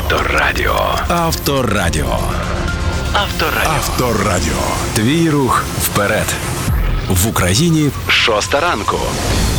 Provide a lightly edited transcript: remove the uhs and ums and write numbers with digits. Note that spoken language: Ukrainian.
Авторадіо. Авторадіо. Авторадіо. Твій рух вперед. В Україні 6 ранку.